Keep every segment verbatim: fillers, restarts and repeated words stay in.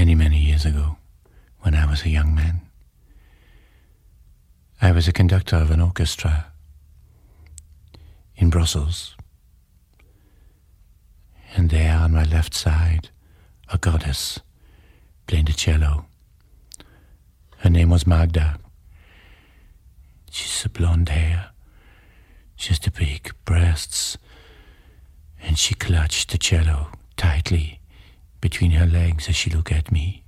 many, many years ago, when I was a young man. I was a conductor of an orchestra in Brussels. And there on my left side, a goddess playing the cello. Her name was Magda. She's a blonde hair, just the big breasts, and she clutched the cello tightly between her legs as she looked at me.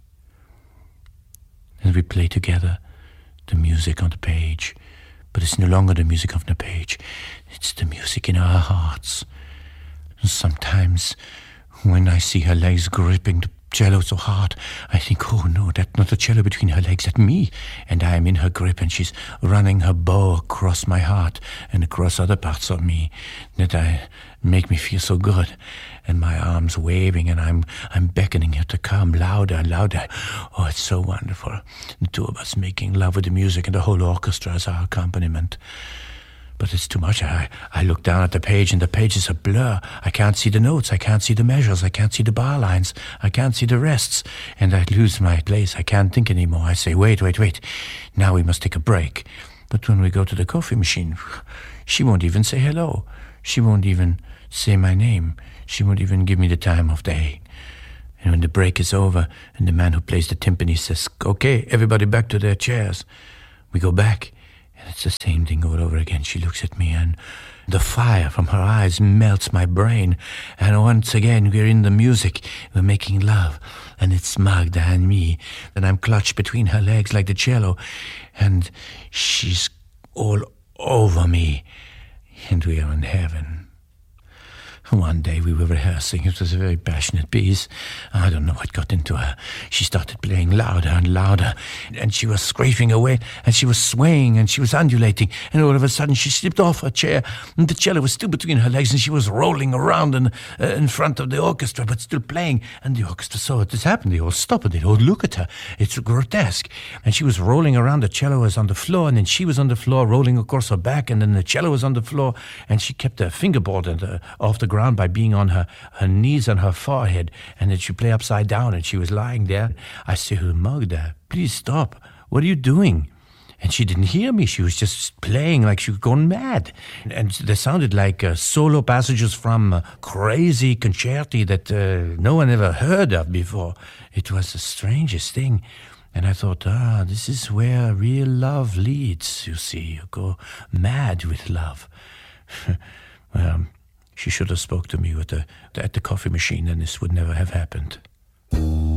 And we played together the music on the page, but it's no longer the music on the page, it's the music in our hearts. And sometimes when I see her legs gripping the cello so hard, I think, oh no, that's not the cello between her legs, that's me. And I am in her grip, and she's running her bow across my heart and across other parts of me that I make me feel so good. And my arms waving, and I'm I'm beckoning her to come louder and louder. Oh, it's so wonderful. The two of us making love with the music, and the whole orchestra as our accompaniment. But it's too much. I, I look down at the page, and the page is a blur. I can't see the notes. I can't see the measures. I can't see the bar lines. I can't see the rests. And I lose my place. I can't think anymore. I say, wait, wait, wait. Now we must take a break. But when we go to the coffee machine, she won't even say hello. She won't even say my name. She won't even give me the time of day. And when the break is over, and the man who plays the timpani says, okay, everybody back to their chairs, we go back. And it's the same thing all over again. She looks at me, and the fire from her eyes melts my brain. And once again, we're in the music. We're making love. And it's Magda and me. And I'm clutched between her legs like the cello. And she's all over me. And we are in heaven. One day we were rehearsing. It was a very passionate piece. I don't know what got into her. She started playing louder and louder, and she was scraping away, and she was swaying, and she was undulating, and all of a sudden she slipped off her chair, and the cello was still between her legs, and she was rolling around in, uh, in front of the orchestra, but still playing. And the orchestra saw this happen. They all stopped, and they all look at her. It's grotesque. And she was rolling around. The cello was on the floor, and then she was on the floor, rolling across her back, and then the cello was on the floor, and she kept her fingerboard and, uh, off the ground by being on her, her knees and her forehead, and then she played upside down, and she was lying there. I said, Magda, please stop. What are you doing? And she didn't hear me. She was just playing like she was going mad. And they sounded like uh, solo passages from uh, crazy concerti that uh, no one ever heard of before. It was the strangest thing. And I thought, ah, this is where real love leads, you see. You go mad with love. Well, she should have spoke to me with the, at the coffee machine, and this would never have happened.